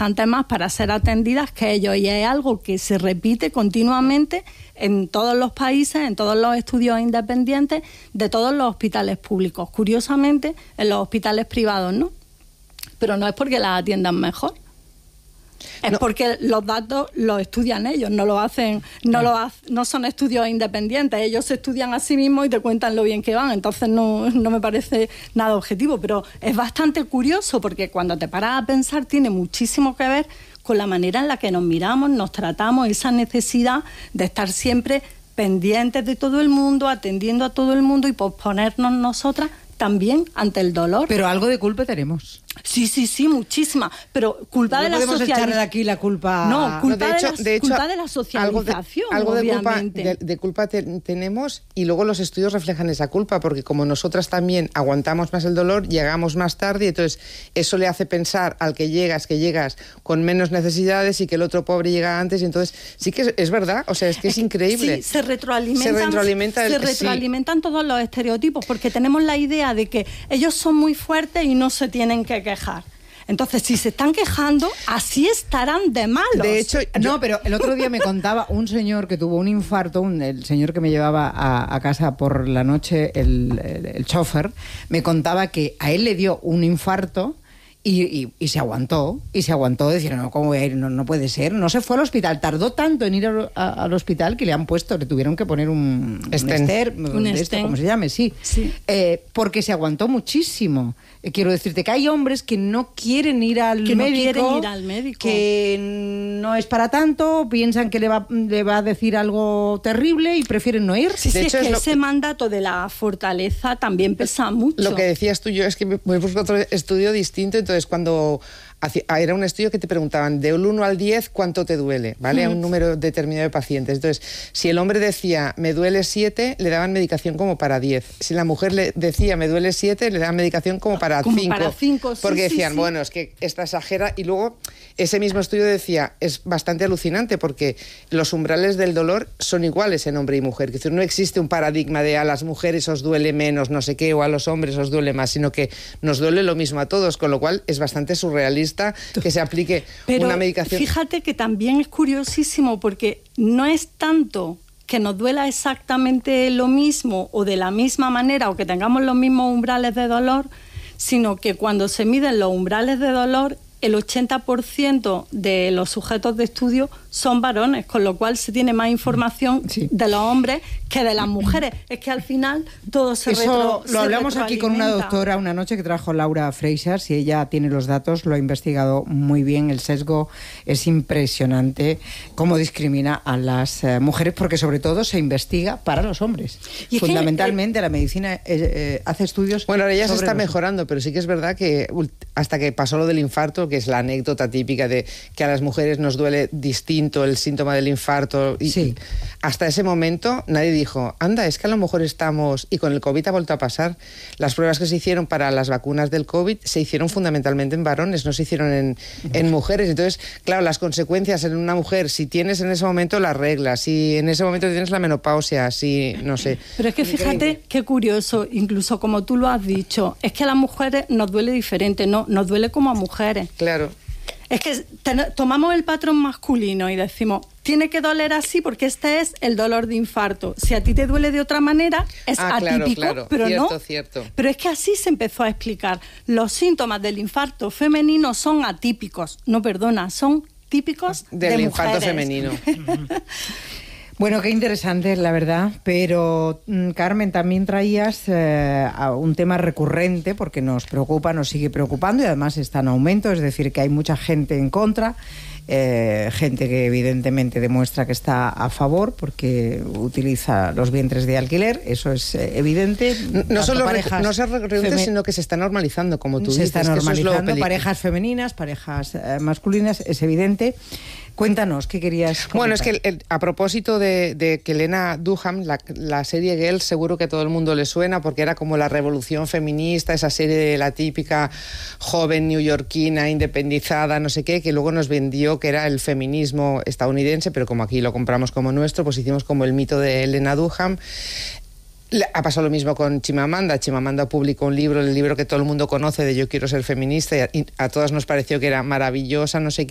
bastante más para ser atendidas que ellos, y es algo que se repite continuamente en todos los países, en todos los estudios independientes de todos los hospitales públicos. Curiosamente, en los hospitales privados no, pero no es porque las atiendan mejor. Es porque los datos los estudian ellos, no son estudios independientes, ellos se estudian a sí mismos y te cuentan lo bien que van, entonces no me parece nada objetivo, pero es bastante curioso porque cuando te paras a pensar tiene muchísimo que ver con la manera en la que nos miramos, nos tratamos, esa necesidad de estar siempre pendientes de todo el mundo, atendiendo a todo el mundo y posponernos nosotras también ante el dolor. Pero algo de culpa tenemos. Sí, muchísima. Pero culpa no de la socialización. No podemos echarle aquí la culpa. No, culpa de la socialización. Algo de culpa tenemos, y luego los estudios reflejan esa culpa, porque como nosotras también aguantamos más el dolor, llegamos más tarde, y entonces eso le hace pensar al que llegas con menos necesidades y que el otro pobre llega antes, y entonces sí que es verdad, o sea, es que es increíble. Sí, se retroalimentan todos los estereotipos, porque tenemos la idea de que ellos son muy fuertes y no se tienen que quejar. Entonces, si se están quejando, así estarán de malos. De hecho, no, pero el otro día me contaba un señor que tuvo un infarto, el señor que me llevaba a casa por la noche, el chofer, me contaba que a él le dio un infarto y se aguantó, decir, no, ¿cómo voy a ir? No puede ser. No se fue al hospital, tardó tanto en ir al hospital que le tuvieron que poner un stent, como se llame, sí. Porque se aguantó muchísimo. Quiero decirte que hay hombres que no quieren ir al médico, que no es para tanto, piensan que le va a decir algo terrible y prefieren no ir. Sí, de hecho, es que ese mandato de la fortaleza también pesa mucho. Lo que decías tú, yo es que me busco otro estudio distinto. Entonces, cuando era un estudio que te preguntaban del 1 al 10 cuánto te duele, ¿vale? A un número determinado de pacientes. Entonces, si el hombre decía me duele 7, le daban medicación como para 10. Si la mujer le decía me duele 7, le daban medicación como para 5. Porque decían, bueno, es que esta exagera. Y luego ese mismo estudio decía, es bastante alucinante porque los umbrales del dolor son iguales en hombre y mujer. Es decir, no existe un paradigma de a las mujeres os duele menos, no sé qué, o a los hombres os duele más, sino que nos duele lo mismo a todos, con lo cual es bastante surrealista que se aplique una medicación. Fíjate que también es curiosísimo porque no es tanto que nos duela exactamente lo mismo o de la misma manera o que tengamos los mismos umbrales de dolor, sino que cuando se miden los umbrales de dolor, el 80% de los sujetos de estudio son varones, con lo cual se tiene más información de los hombres que de las mujeres. Es que al final todo se lo hablamos aquí con una doctora una noche que trajo Laura Freixas, y ella tiene los datos, lo ha investigado muy bien. El sesgo es impresionante, cómo discrimina a las mujeres, porque sobre todo se investiga para los hombres. Y fundamentalmente la medicina hace estudios. Bueno, ahora ya se está mejorando, pero sí que es verdad que hasta que pasó lo del infarto, que es la anécdota típica de que a las mujeres nos duele distinto el síntoma del infarto, y hasta ese momento nadie dijo, anda, es que a lo mejor estamos, y con el COVID ha vuelto a pasar. Las pruebas que se hicieron para las vacunas del COVID se hicieron fundamentalmente en varones, no se hicieron en mujeres. Entonces, claro, las consecuencias en una mujer, si tienes en ese momento la regla, si en ese momento tienes la menopausia, si no sé. Pero es que fíjate qué curioso, incluso como tú lo has dicho, es que a las mujeres nos duele diferente, no nos duele como a mujeres. Claro. Es que tomamos el patrón masculino y decimos, tiene que doler así porque este es el dolor de infarto. Si a ti te duele de otra manera, es atípico, claro. Pero Cierto. no. Pero es que así se empezó a explicar. Los síntomas del infarto femenino son atípicos. No, perdona, son típicos del infarto mujeres. Femenino. Bueno, qué interesante, la verdad, pero Carmen, también traías un tema recurrente porque nos preocupa, nos sigue preocupando y además está en aumento, es decir, que hay mucha gente en contra, gente que evidentemente demuestra que está a favor porque utiliza los vientres de alquiler, eso es evidente. No solo no se recurrente, sino que se está normalizando, como tú dices. Se está normalizando, parejas femeninas, parejas masculinas, es evidente. Cuéntanos, ¿qué querías comentar? Bueno, es que a propósito de que Lena Dunham, la serie Girls, seguro que a todo el mundo le suena porque era como la revolución feminista, esa serie de la típica joven neoyorquina, independizada, no sé qué, que luego nos vendió que era el feminismo estadounidense, pero como aquí lo compramos como nuestro, pues hicimos como el mito de Lena Dunham. Ha pasado lo mismo con Chimamanda. Chimamanda publicó un libro, el libro que todo el mundo conoce de Yo quiero ser feminista, y a todas nos pareció que era maravillosa, no sé qué.